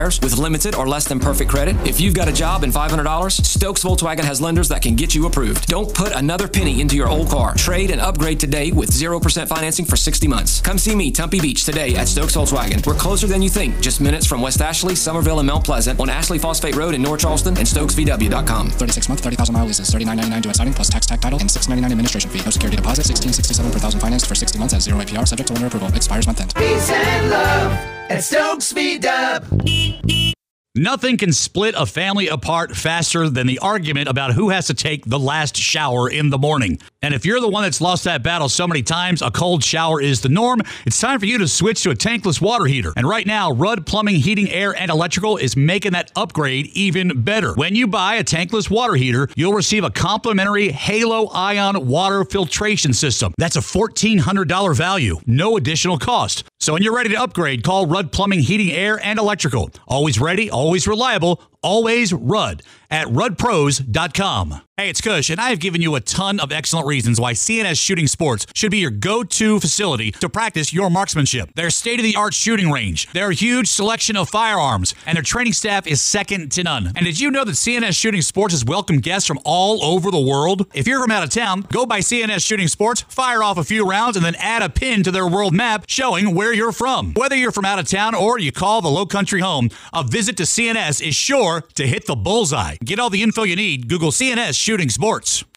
with limited or less than perfect credit. If you've got a job and $500, Stokes Volkswagen has lenders that can get you approved. Don't put another penny into your old car. Trade and upgrade today with 0% financing for 60 months. Come see me, Tumpy Beach, today at Stokes Volkswagen. We're closer than you think, just minutes from West Ashley, Somerville, and Mount Pleasant on Ashley Phosphate Road in North Charleston and StokesVW.com. 36-month, 30,000-mile leases, $39.99 due at signing plus tax, tag title, and $6.99 administration fee. No security deposit, $16.67 per thousand financed for 60 months at 0 APR, subject to lender approval. Expires month end. Peace and love at Stokes VW. Nothing can split a family apart faster than the argument about who has to take the last shower in the morning. And if you're the one that's lost that battle so many times, a cold shower is the norm. It's time for you to switch to a tankless water heater. And right now, Rudd Plumbing, Heating, Air, and Electrical is making that upgrade even better. When you buy a tankless water heater, you'll receive a complimentary Halo Ion water filtration system. That's a $1,400 value, no additional cost. So when you're ready to upgrade, call Rudd Plumbing, Heating, Air, and Electrical. Always ready, always reliable, always Rudd at RuddPros.com. Hey, it's Kush, and I have given you a ton of excellent reasons why CNS Shooting Sports should be your go-to facility to practice your marksmanship. Their state-of-the-art shooting range, their huge selection of firearms, and their training staff is second to none. And did you know that CNS Shooting Sports has welcomed guests from all over the world? If you're from out of town, go by CNS Shooting Sports, fire off a few rounds, and then add a pin to their world map showing where you're from. Whether you're from out of town or you call the low country home, a visit to CNS is sure to hit the bullseye. Get all the info you need. Google CNS Shooting Sports.